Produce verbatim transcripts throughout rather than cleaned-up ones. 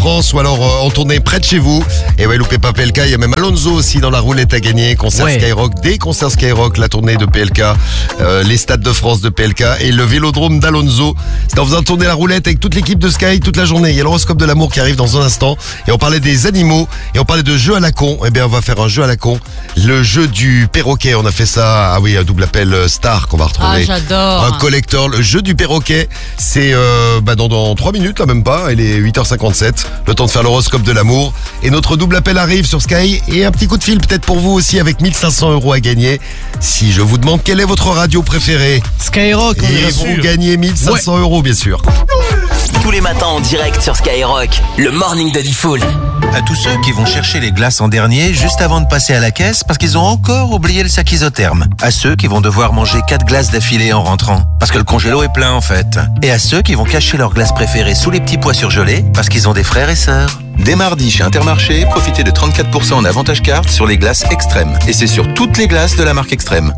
France ou alors euh, en tournée près de chez vous. Et ouais, loupez pas P L K, il y a même Alonso aussi dans la roulette à gagner. Concert Ouais. Skyrock, des concerts Skyrock, la tournée de P L K, euh, les stades de France de P L K et le vélodrome d'Alonso. C'est en faisant tourner la roulette avec toute l'équipe de Sky toute la journée. Il y a l'horoscope de l'amour qui arrive dans un instant. Et on parlait des animaux et on parlait de jeux à la con. Eh bien, on va faire un jeu à la con. Le jeu du perroquet. On a fait ça, ah oui, un double appel euh, star qu'on va retrouver. Ah, j'adore. Un collector. Le jeu du perroquet, c'est euh, bah, dans, dans trois minutes, là même pas. Il est huit heures cinquante-sept. Le temps de faire l'horoscope de l'amour. Et notre double appel arrive sur Sky. Et un petit coup de fil peut-être pour vous aussi avec mille cinq cents euros à gagner. Si je vous demande quelle est votre radio préférée. Skyrock, on Et est vous sûr. gagnez mille cinq cents euros, bien sûr. Tous les matins en direct sur Skyrock, le Morning de Diffoul. À tous ceux qui vont chercher les glaces en dernier juste avant de passer à la caisse parce qu'ils ont encore oublié le sac isotherme. À ceux qui vont devoir manger quatre glaces d'affilée en rentrant parce que le congélo est plein en fait. Et à ceux qui vont cacher leurs glaces préférées sous les petits pois surgelés parce qu'ils ont des frères et sœurs. Dès mardi chez Intermarché, profitez de trente-quatre pour cent en avantage carte sur les glaces Extrême. Et c'est sur toutes les glaces de la marque Extrême.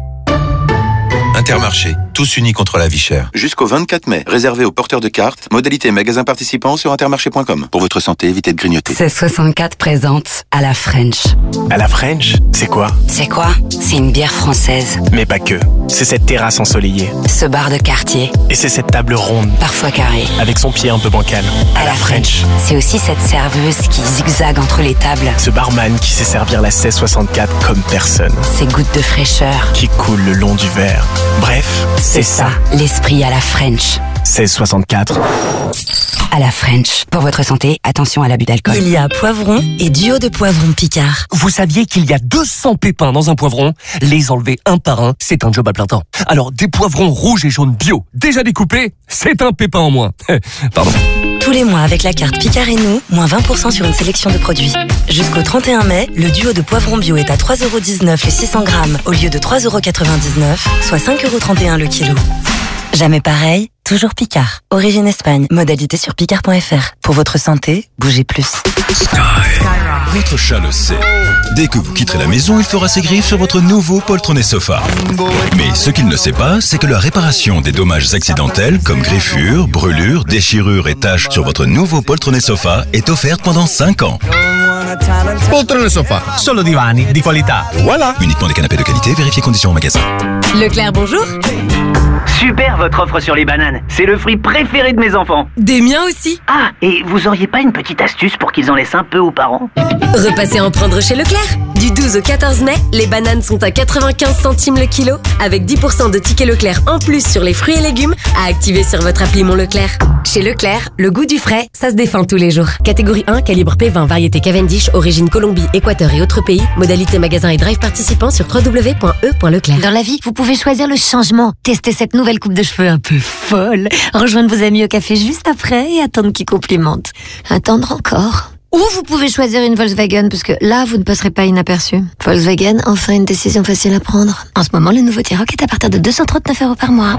Intermarché, tous unis contre la vie chère. Jusqu'au vingt-quatre mai, réservé aux porteurs de cartes, modalité magasin participant sur intermarché point com. Pour votre santé, évitez de grignoter. seize soixante-quatre présente à la French. À la French, c'est quoi? C'est quoi? C'est une bière française. Mais pas que. C'est cette terrasse ensoleillée. Ce bar de quartier, Et c'est cette table ronde, parfois carré. avec son pied un peu bancal. À la French. C'est aussi cette serveuse qui zigzague entre les tables. Ce barman qui sait servir la seize soixante-quatre comme personne. Ces gouttes de fraîcheur. Qui coule le long du verre. Bref, c'est ça. L'esprit à la French. seize soixante-quatre. À la French. Pour votre santé, attention à l'abus d'alcool. Il y a poivron et duo de poivrons Picard. Vous saviez qu'il y a deux cents pépins dans un poivron? Les enlever un par un, c'est un job à plein temps. Alors, des poivrons rouges et jaunes bio, déjà découpés, c'est un pépin en moins. Pardon. Tous les mois avec la carte Picard et nous, moins vingt pour cent sur une sélection de produits. Jusqu'au trente et un mai, le duo de poivrons bio est à trois euros dix-neuf les six cents grammes au lieu de trois euros quatre-vingt-dix-neuf, soit cinq euros trente et un le kilo. Jamais pareil, toujours Picard. Origine Espagne, modalité sur picard point f r. Pour votre santé, bougez plus. Votre chat le sait. Dès que vous quitterez la maison, il fera ses griffes sur votre nouveau poltronné sofa. Mais ce qu'il ne sait pas, c'est que la réparation des dommages accidentels comme griffures, brûlures, déchirures et taches sur votre nouveau poltronné sofa est offerte pendant cinq ans. Poltrone sofa. Solo divani di qualità. Voilà. Uniquement des canapés de qualité, vérifiez conditions au magasin. Leclerc, bonjour. Super votre offre sur les bananes. C'est le fruit préféré de mes enfants. Des miens aussi. Ah, et vous auriez pas une petite astuce pour qu'ils en laissent un peu aux parents? Repassez en prendre chez Leclerc. Du douze au quatorze mai, les bananes sont à quatre-vingt-quinze centimes le kilo, avec dix pour cent de tickets Leclerc en plus sur les fruits et légumes à activer sur votre appli Mon Leclerc. Chez Leclerc, le goût du frais, ça se défend tous les jours. Catégorie un, calibre P vingt, variété Cavendish, origine Colombie, Équateur et autres pays. Modalité magasin et drive participant sur w w w point e point leclerc. Dans la vie, vous pouvez choisir le changement. Tester cette nouvelle coupe de cheveux un peu folle. Rejoindre vos amis au café juste après et attendre qu'ils complimentent. Attendre encore. Ou vous pouvez choisir une Volkswagen, parce que là, vous ne passerez pas inaperçu. Volkswagen, enfin une décision facile à prendre. En ce moment, le nouveau T-Roc est à partir de deux cent trente-neuf euros par mois.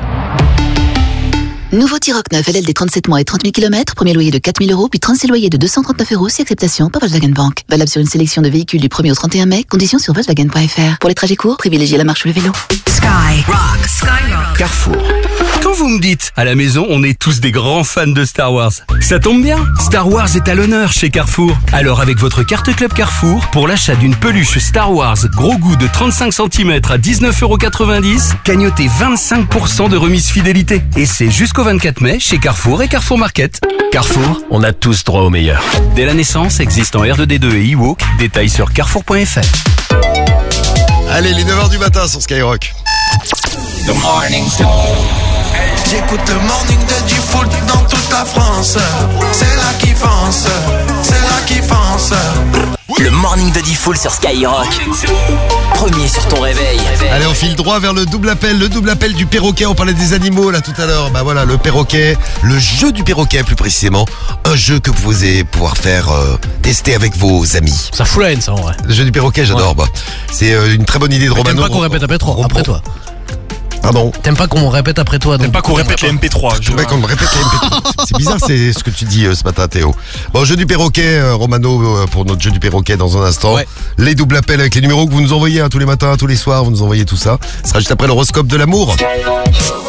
Nouveau T-Roc neuf L L D trente-sept mois et trente mille kilomètres, premier loyer de quatre mille euros, puis trente-six loyers de deux cent trente-neuf euros, si acceptation par Volkswagen Bank. Valable sur une sélection de véhicules du premier au trente et un mai, conditions sur Volkswagen point f r. Pour les trajets courts, privilégiez la marche ou le vélo. Sky Rock, Skyrock. Carrefour. Quand vous me dites, à la maison, on est tous des grands fans de Star Wars. Ça tombe bien, Star Wars est à l'honneur chez Carrefour. Alors avec votre carte Club Carrefour, pour l'achat d'une peluche Star Wars gros goût de trente-cinq centimètres à dix-neuf euros quatre-vingt-dix, cagnotez vingt-cinq pour cent de remise fidélité. Et c'est jusqu'au vingt-quatre mai chez Carrefour et Carrefour Market. Carrefour, on a tous droit au meilleur. Dès la naissance, existe en R deux D deux et e-walk. Détails sur carrefour point f r. Allez, les neuf heures du matin sur Skyrock. The Morning Show. J'écoute le morning de Diffoul dans toute la France. C'est là qui fonce, c'est là qui fonce. Le Morning de Diffoul sur Skyrock. Premier sur ton réveil. Allez, on file droit vers le double appel, le double appel du perroquet. On parlait des animaux là tout à l'heure. Bah voilà, le perroquet, le jeu du perroquet plus précisément. Un jeu que vous allez pouvoir faire euh, tester avec vos amis. Ça fout la haine, ça, en vrai. Le jeu du perroquet, j'adore. Ouais. Bah, c'est euh, une très bonne idée de Mais Romano. T'aimes pas qu'on répète après toi, après toi. Pardon. T'aimes pas qu'on répète après toi. T'aimes pas qu'on répète les M P trois. J'aimerais pas qu'on me répète les M P trois. C'est bizarre, c'est ce que tu dis euh, ce matin, Théo. Bon, jeu du perroquet, euh, Romano, euh, pour notre jeu du perroquet dans un instant. Ouais. Les doubles appels avec les numéros que vous nous envoyez hein, tous les matins, tous les soirs, vous nous envoyez tout ça. Ce sera juste après l'horoscope de l'amour. Horoscope.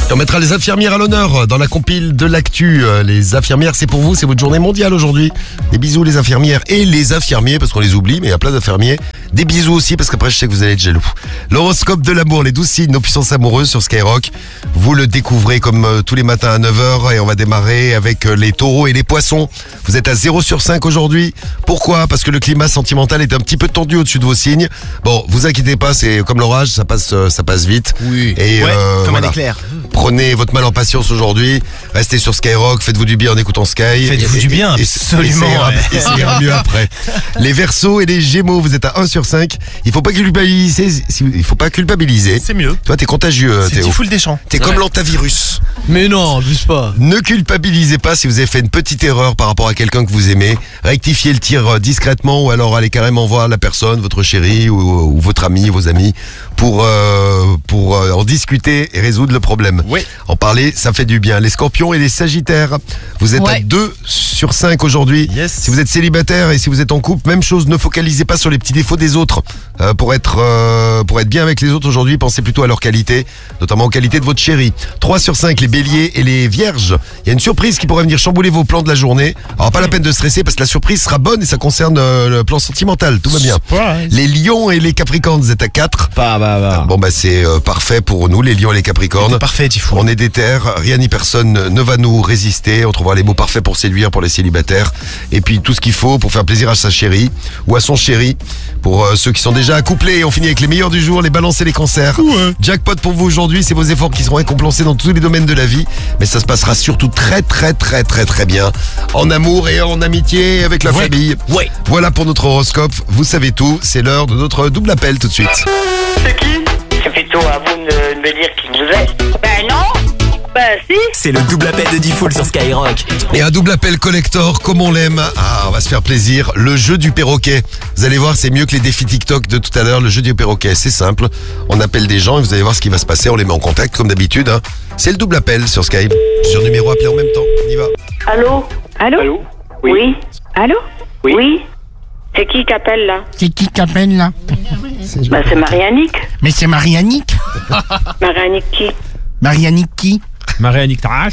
Et on mettra les infirmières à l'honneur dans la compile de l'actu. Les infirmières, c'est pour vous, c'est votre journée mondiale aujourd'hui. Des bisous les infirmières et les infirmiers, parce qu'on les oublie, mais il y a plein d'infirmiers. Des bisous aussi, parce qu'après je sais que vous allez être jaloux. L'horoscope de l'amour, les douze signes, nos puissances amoureuses sur Skyrock. Vous le découvrez comme euh, tous les matins à neuf heures et on va démarrer avec euh, les taureaux et les poissons. Vous êtes à zéro sur cinq aujourd'hui. Pourquoi ? Parce que le climat sentimental est un petit peu tendu au-dessus de vos signes. Bon, vous inquiétez pas, c'est comme l'orage, ça passe, euh, ça passe vite. Oui. Et Ouais, euh, comme voilà. un éclair. Prenez votre mal en patience aujourd'hui. Restez sur Skyrock, faites-vous du bien en écontant Sky. Faites-vous Et- du bien, et- et- absolument, Et ça ira, ouais. et ça ira mieux après. Les Verseaux et les Gémeaux, vous êtes à un sur cinq. Il faut pas culpabiliser. si vous- Il faut pas culpabiliser. C'est mieux. Toi, t'es contagieux, euh, C'est Théo. du full des champs. T'es comme l'antavirus. Mais non, abuse pas. Ne culpabilisez pas si vous avez fait une petite erreur par rapport à quelqu'un que vous aimez. Rectifiez le tir euh, discrètement ou alors allez carrément voir la personne, votre chérie ou, ou votre ami, vos amis, pour euh, pour euh, en discuter et résoudre le problème. Oui. En parler, ça fait du bien. Les Scorpions et les Sagittaires, vous êtes à Ouais. deux sur cinq aujourd'hui. Yes. Si vous êtes célibataire et si vous êtes en couple, même chose, ne focalisez pas sur les petits défauts des autres. Euh, pour être euh, pour être bien avec les autres aujourd'hui, pensez plutôt à leurs qualités, notamment aux qualités de votre chérie. trois sur cinq, les Béliers et les Vierges. Il y a une surprise qui pourrait venir chambouler vos plans de la journée. Alors pas la peine de stresser parce que la surprise sera bonne et ça concerne euh, le plan sentimental, tout va bien. Les Lions et les Capricornes, vous êtes à quatre. Bah, bah, bah. Bon bah c'est euh, parfait pour nous, les Lions et les Capricornes. Parfait, Tifou. On est des terres, rien ni personne ne va nous résister. On trouvera les mots parfaits pour séduire pour les célibataires. Et puis tout ce qu'il faut pour faire plaisir à sa chérie ou à son chéri. Pour euh, ceux qui sont déjà accouplés, on finit avec les meilleurs du jour, les balances et les cancers. Jackpot pour vous aujourd'hui, c'est vos efforts qui seront récompensés dans tous les domaines de la vie. Mais ça se passera surtout très très très très très bien. En amour et en amitié avec la Ouais. famille. Ouais. Voilà pour notre horoscope. Vous savez tout. C'est l'heure de notre double appel tout de suite. C'est qui? C'est plutôt à vous de me dire qui vous êtes. Ben non. Ben si. C'est le double appel de Diffoul sur Skyrock. Et un double appel collector, comme on l'aime. Ah, on va se faire plaisir. Le jeu du perroquet. Vous allez voir, c'est mieux que les défis TikTok de tout à l'heure. Le jeu du perroquet, c'est simple. On appelle des gens et vous allez voir ce qui va se passer. On les met en contact, comme d'habitude. Hein. C'est le double appel sur Skype. Plusieurs numéros appelés en même temps. On y va. Allô? Allô? Allô? Oui. Allô? Oui. C'est qui qui appelle là? C'est qui t'appelle là? Ben c'est Marianique. Mais c'est Marianique. Marianique qui? Marianique qui? Marie-Annick Taras.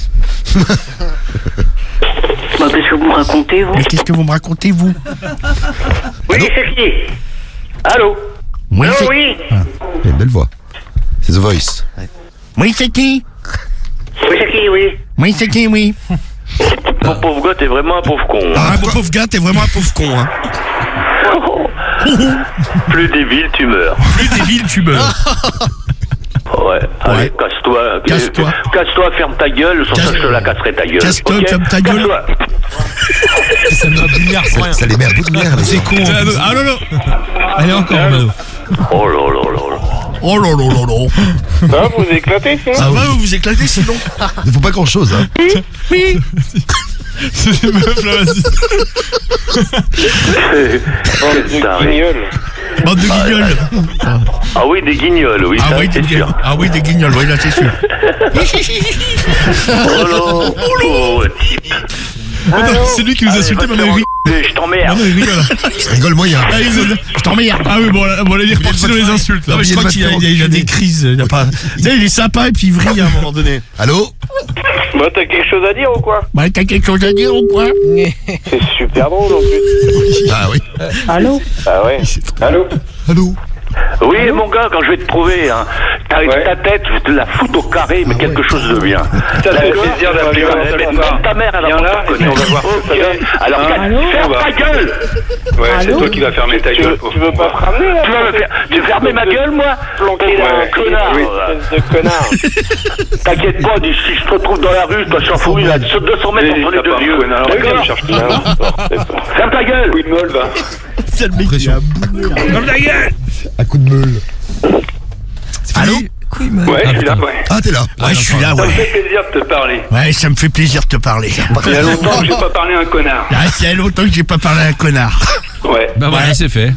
Ben qu'est-ce que vous me racontez vous? Mais qu'est-ce que vous me racontez, vous? Oui, c'est qui? Allô? Oui, Allô, c'est... oui. Il a une belle voix. C'est The Voice. Oui, c'est qui? Oui, c'est qui, oui? Oui, c'est qui, oui. Mon pauvre gars, t'es vraiment un pauvre con. Ah, Ah, mon pauvre gars, t'es vraiment un pauvre con, hein. Plus débile, tu meurs. Plus débile, tu meurs. Ouais. Allez, casse-toi. Casse-toi. Casse-toi, ferme ta gueule, sans Casse- ça je te la casserai ta gueule. Casse-toi, ok ferme ta gueule. Casse-toi. Ça me bouillard pour rien. Ça les met à bout de merde. C'est con. en plus. Ah non, non. Allez, encore, Mano. Oh là là là là. Oh là là là là. Ça va, vous éclatez, ça Ça va, vous vous éclatez sinon? Il ne faut pas grand chose. Hein. Oui. C'est des meufs là, vas-y. Bande de guignols. Ah oui, des guignols, oui, Ah ça, oui, des c'est sûr. guignols. Ah oui, des guignols, oui, là, c'est sûr. Oh là, oh, type. Attends, c'est lui qui nous a Allez, insulté, va te maintenant il faire rigole. engueuler, je t'emmerde. Maintenant il rigole. Je rigole moyen. Ah, il rigole. Je t'emmerde. Ah oui, bon, là, bon, là, il est reparti dans les insultes. Non, mais je crois qu'il a, il a, il a des crises. Il a pas. Tu sais, il est sympa et puis il vrille à un moment donné. Allô? Bah, t'as quelque chose à dire ou quoi? Bah, t'as quelque chose à dire ou quoi? C'est super drôle en plus. Ah oui. Allô? Ah ouais. Allô? Allô? Oui, mon gars, quand je vais te prouver, hein, ta, ta tête, je vais te la foutre au carré, mais quelque chose de bien. Ça fait plaisir d'appeler même ta mère, elle va pas te reconnaître. Ok. Alors, ferme ta gueule! Ouais, c'est toi qui vas fermer ta gueule. Tu veux pas te ramener, là? Tu vas me faire, tu veux fermer ma gueule, moi? Planqué là, un connard. De connard. T'inquiète pas, si je te retrouve dans la rue, je dois s'enfouir là, sur deux cents mètres entre les deux vieux. D'accord? Ferme ta gueule! Oui, molle, va. C'est le mec qui a boulé. Comme ta gueule! À coup de meule. Allô? Ouais, je suis là, ouais. Ah, t'es là. Ouais, je suis là, Ça me ouais. fait plaisir de te parler. Ouais, ça me fait plaisir de te parler. Il y a longtemps que j'ai pas parlé à un connard. Ah, ça fait longtemps que j'ai pas parlé à un connard. Ouais. Bah voilà, c'est fait.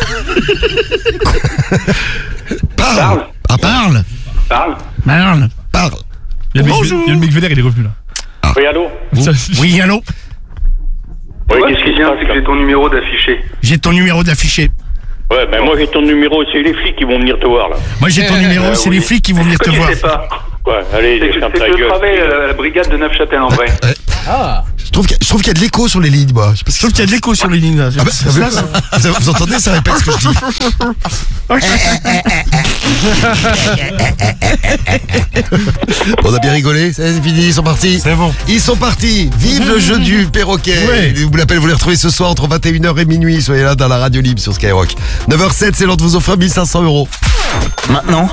Parle. Ah, Parle. Parle. Parle. Parle. Il y a le mec- Bonjour. il y a le mec vénère, il est revenu là. Oui, allô? Ça- Oui, allô? Oui, qu'est-ce qu'il y a? C'est que j'ai ton numéro d'affiché. J'ai ton numéro d'affiché. Ouais, ben moi j'ai ton numéro, c'est les flics qui vont venir te voir là. Moi, j'ai ton Euh, numéro, c'est oui. les flics qui vont venir te Pourquoi voir. tu sais pas? Ouais, allez, C'est que ferme c'est ta que je gueule. travaille à la brigade de Neufchâtel en vrai. Ah. Je trouve qu'il y, a- je trouve qu'il y a de l'écho sur les lignes, moi. Je, Je trouve qu'il y a de l'écho sur les lignes là. Ah bah, C'est vous, ça, ça. vous- vous entendez, ça répète ce que je dis. On a bien rigolé, c'est c'est fini, ils sont partis. C'est bon. Ils sont partis. Vive le jeu du perroquet. Ouais. Vous l'appelez, vous les retrouvez ce soir entre vingt et une heures et minuit. Soyez là dans la radio libre sur Skyrock. neuf heures sept, c'est l'heure de vous offrir mille cinq cents euros. Maintenant,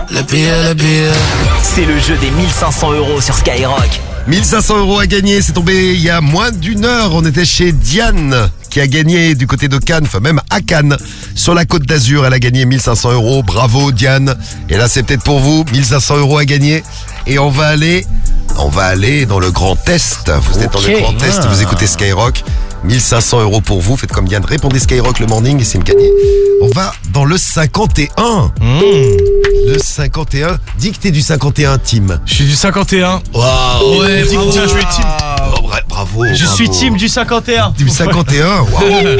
c'est le jeu des mille cinq cents euros sur Skyrock. mille cinq cents euros à gagner, c'est tombé il y a moins d'une heure. On était chez Diane qui a gagné du côté de Cannes, enfin même à Cannes, sur la Côte d'Azur. Elle a gagné mille cinq cents euros. Bravo Diane. Et là, c'est peut-être pour vous, mille cinq cents euros à gagner. Et on va aller, on va aller dans le Grand Est. Vous êtes dans le Ok. Grand Est, Ah. vous écoutez Skyrock. mille cinq cents euros pour vous. Faites comme Diane, répondez Skyrock le morning et c'est me gagner. On va dans le cinquante et un. Le cinquante et un. Dis que t'es du cinquante et un, Tim. Je suis du cinquante et un. Waouh. Ouais, Dis que bravo. tiens, je suis Tim. Oh, bra- bravo. Je bravo. suis team du cinquante et un. Du cinquante et un, waouh.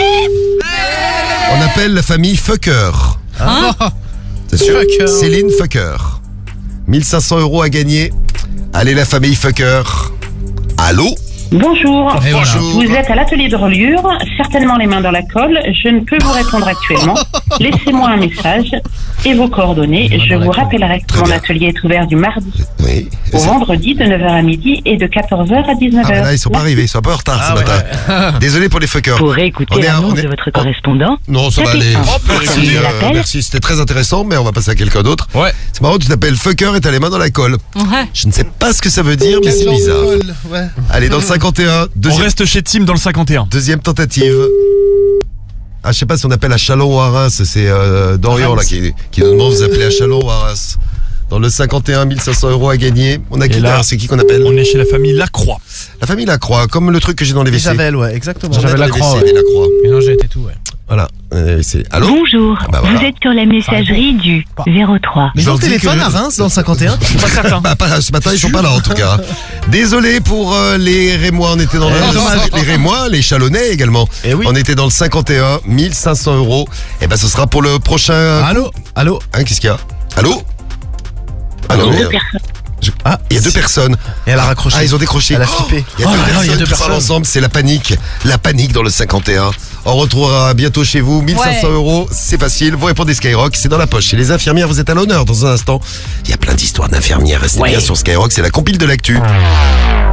On appelle la famille Fucker. Hein C'est sûr. Fucker. Céline Fucker. mille cinq cents euros à gagner. Allez, la famille Fucker. Allô? Bonjour. Et voilà. Vous êtes à l'atelier de reliure, certainement les mains dans la colle. Je ne peux vous répondre actuellement. Laissez-moi un message et vos coordonnées. Je vous rappellerai. Très Mon bien. atelier est ouvert du mardi Oui. au vendredi de neuf heures à midi et de quatorze heures à dix-neuf Ah, heures. mais là, ils sont pas arrivés, ils sont un peu en retard ce matin. Désolé pour les fuckers. Pour écouter On est à- l'annonce on est- de votre correspondant, Non, ça va tapez aller. un. Merci, Continuez euh, l'appel. merci, c'était très intéressant, mais on va passer à quelqu'un d'autre. Ouais. C'est marrant, tu t'appelles fucker et t'as les mains dans la colle. Ouais. Je ne sais pas ce que ça veut dire, mais c'est bizarre. Ouais. Allez, dans le cinquante et un, On deuxième, reste chez Tim dans le cinquante et un. deuxième tentative. Ah, je sais pas si on appelle à Chalon ou à Reims, c'est euh, Dorian là, qui, qui nous demande de vous appeler à Chalon ou à Reims. Dans le cinquante et un, mille cinq cents euros à gagner. On a qui là, là C'est qui qu'on appelle? On est chez la famille Lacroix. La famille Lacroix, comme le truc que j'ai dans les W C. Javel, ouais, exactement. J'en ai Javel dans les Lacroix, W C, ouais. des Lacroix. Mélangette et tout, ouais. Voilà, euh, c'est... Allô? Bonjour, Bah voilà. vous êtes sur la messagerie du zéro trois. Mais Je ils ont leur le dis téléphone que- à Reims dans le cinquante et un. Je suis pas certain. Bah, pas- ce matin, ils sont pas là en tout cas. Désolé pour euh, les Rémois, on était dans le... dommage. Les Rémois, les Chalonnais également. Eh oui. On était dans le cinquante et un, mille cinq cents euros. Et ben ce sera pour le prochain... Allô? Allô? Hein, qu'est-ce qu'il y a? Allô? Ah non, Allô? il y a- je- Ah, il y a deux personnes. Et elle a raccroché. Ah, ils ont décroché. Elle a Oh, flippé. Il y a Oh deux là là, personnes il y a deux qui parlent personnes. ensemble, c'est la panique. La panique dans le cinquante et un. On retrouvera bientôt chez vous mille cinq cents euros. C'est facile. Vous répondez Skyrock, c'est dans la poche. Chez les infirmières, vous êtes à l'honneur dans un instant. Il y a plein d'histoires d'infirmières. Restez Ouais. bien sur Skyrock, c'est la compile de l'actu.